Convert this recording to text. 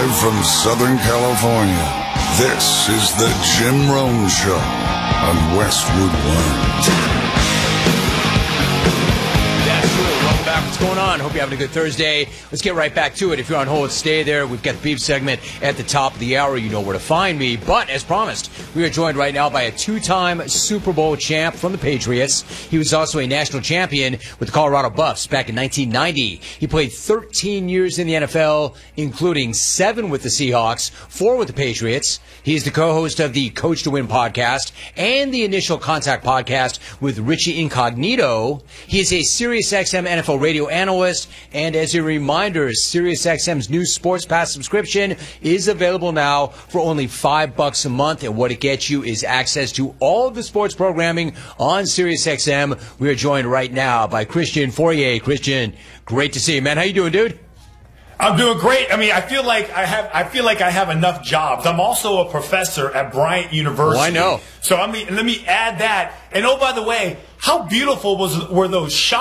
Live from Southern California, this is the Jim Rome Show on Westwood One. Welcome back. What's going on? Hope you're having a good Thursday. Let's get right back to it. If you're on hold, stay there. We've got the beef segment at the top of the hour. You know where to find me. But as promised, we are joined right now by a two-time Super Bowl champ from the Patriots. He was also a national champion with the Colorado Buffs back in 1990. He played 13 years in the NFL, including 7 with the Seahawks, 4 with the Patriots. He is the co-host of the Coach to Win podcast and the Initial Contact podcast with Richie Incognito. He is a SiriusXM NFL radio analyst, and as a reminder, SiriusXM's new Sports Pass subscription is available now for only $5 a month, and what it gets you is access to all of the sports programming on SiriusXM. We are joined right now by Christian Fourier. Christian, great to see you, man. How you doing, dude? I'm doing great. I mean, I feel like I have enough jobs. I'm also a professor at Bryant University. Oh, I know. So let me add that. And oh, by the way, how beautiful were those shots?